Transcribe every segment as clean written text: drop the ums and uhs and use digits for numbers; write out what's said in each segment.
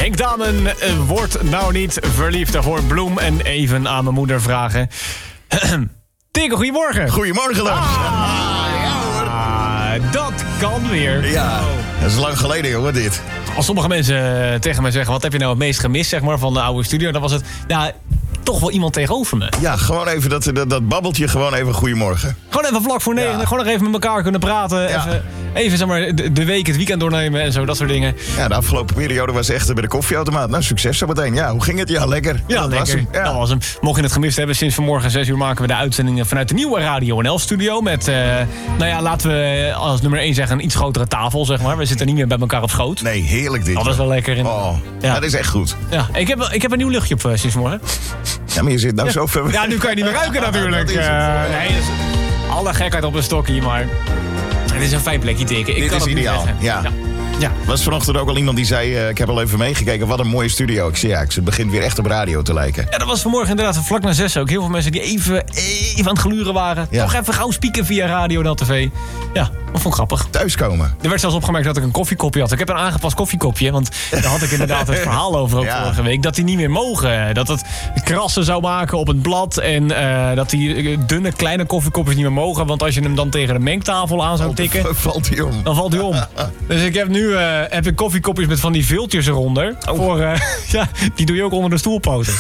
Henk Damen wordt nou niet verliefd voor Bloem. En even aan mijn moeder vragen. Tikke, goedemorgen. Goedemorgen, Lars. Dat kan weer. Ja, dat is lang geleden, jongen, dit. Als sommige mensen tegen mij zeggen... wat heb je nou het meest gemist, zeg maar, van de oude studio... dan was het, toch wel iemand tegenover me. Ja, gewoon even dat babbeltje, gewoon even goedemorgen. Gewoon even vlak voor 9, gewoon nog even met elkaar kunnen praten. Ja. Even zeg maar, de week, het weekend doornemen en zo, dat soort dingen. Ja, de afgelopen periode was echt bij de koffieautomaat. Nou, succes zo meteen. Ja, hoe ging het? Ja, lekker. Ja, dat lekker. was hem. Ja. Dat was hem. Mocht je het gemist hebben, sinds vanmorgen 6 uur maken we de uitzendingen vanuit de nieuwe Radio NL-studio. Met, laten we als nummer 1 zeggen, een iets grotere tafel, zeg maar. We zitten niet meer bij elkaar op schoot. Nee, heerlijk dit. Dat is wel lekker. Ja, dat is echt goed. Ja, ik heb een nieuw luchtje op sinds morgen. Ja, maar je zit nou zo ver weg. Ja, nu kan je niet meer ruiken natuurlijk. Dat is het. Alle gekheid op een stokje, maar het is een fijn plekje teken. Dit is ideaal, ja. Was vanochtend ook al iemand die zei... ik heb al even meegekeken, wat een mooie studio. Ik zei, het begint weer echt op radio te lijken. Ja, dat was vanmorgen inderdaad vlak na 6 ook. Heel veel mensen die even aan het gluren waren. Ja. Toch even gauw spieken via Radio NL TV. Ja, dat vond ik grappig. Thuiskomen. Er werd zelfs opgemerkt dat ik een koffiekopje had. Ik heb een aangepast koffiekopje, want daar had ik inderdaad het verhaal over ook vorige week. Dat die niet meer mogen. Dat het krassen zou maken op het blad. En dat die dunne, kleine koffiekopjes niet meer mogen. Want als je hem dan tegen de mengtafel aan zou tikken... valt hij om. Dan valt hij om. Dus ik heb nu koffiekopjes met van die viltjes eronder. Die doe je ook onder de stoelpoten.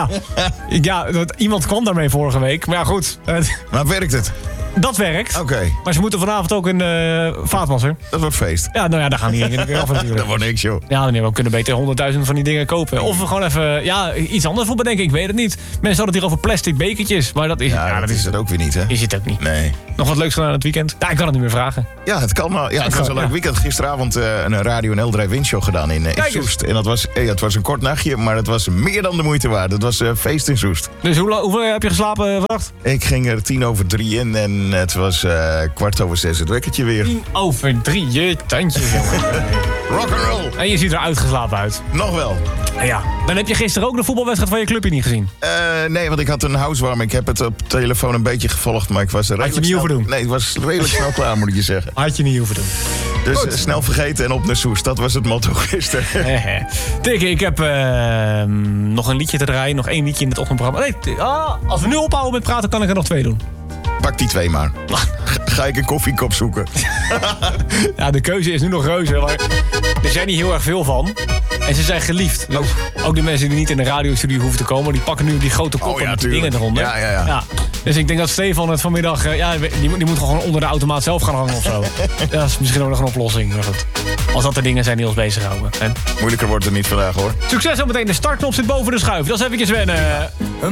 Iemand kwam daarmee vorige week. Maar ja, goed. Maar werkt het? Dat werkt. Oké. Maar ze moeten vanavond ook in de vaatwasser. Dat wordt feest. Ja, daar gaan die dingen af natuurlijk. Dat wordt niks, joh. Ja, we kunnen beter 100.000 van die dingen kopen. Of we gewoon even iets anders voor bedenken. Ik weet het niet. Mensen hadden het hier over plastic bekertjes. Maar dat is dat is het ook weer niet, hè? Is het ook niet. Nee. Nog wat leuks gedaan aan het weekend? Ja, ik kan het niet meer vragen. Ja, het kan wel. Ja, het was een leuk weekend. Gisteravond een Radio NL Drive-In show gedaan in Soest. En het was een kort nachtje, maar het was meer dan de moeite waard. Het was feest in Soest. Dus hoeveel heb je geslapen vannacht? Ik ging er 3:10 in en het was 5:15 het wekkertje weer. 3:10, je tandje, jongen. Rock'n'roll. En je ziet er uitgeslapen uit. Nog wel. Ja. Dan heb je gisteren ook de voetbalwedstrijd van je clubje niet gezien. Nee, want ik had een housewarming. Ik heb het op telefoon een beetje gevolgd, maar ik was er redelijk Had je niet hoeven doen? Nee, ik was redelijk snel klaar, moet ik je zeggen. Had je niet hoeven doen. Dus snel vergeten en op naar Soest. Dat was het motto gisteren. Tikke, ik heb nog een liedje te draaien. Nog 1 liedje in het ochtendprogramma. Nee, als we nu ophouden met praten, kan ik er nog 2 doen. Pak die 2 maar. Ga ik een koffiekop zoeken. Ja, de keuze is nu nog reuze. Maar er zijn niet heel erg veel van. En ze zijn geliefd. Dus ook de mensen die niet in de radiostudio hoeven te komen... die pakken nu die grote koppen met die dingen eronder. Ja. Dus ik denk dat Stefan het vanmiddag... die moet gewoon onder de automaat zelf gaan hangen of zo. Dat is misschien ook nog een oplossing. Maar goed. Als dat de dingen zijn die ons bezighouden. Moeilijker wordt het niet vandaag, hoor. Succes zometeen. De startknop zit boven de schuif. Dat is eventjes wennen.